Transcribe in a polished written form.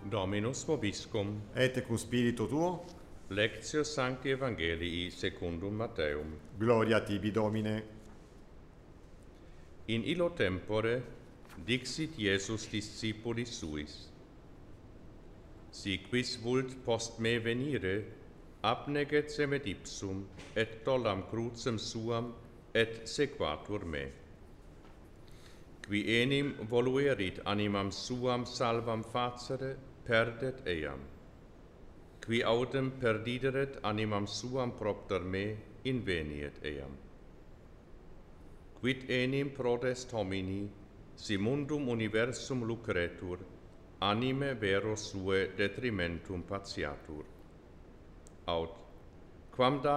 Dominus vobiscum. Et cum spiritu tuo, Lectio Sancti Evangelii secundum Matteum. gloria tibi Domine. In illo tempore dixit Iesus discipulis suis: Si quis vult post me venire, abneget se med ipsum, et tollam crucem suam, et sequatur me. Qui enim voluerit animam suam salvam facere, perdet eam. Qui autem perdideret animam suam propter me, inveniet eam. Quid enim prodest homini, si mundum universum lucretur, anime vero sue detrimentum patiatur. Aut, quamda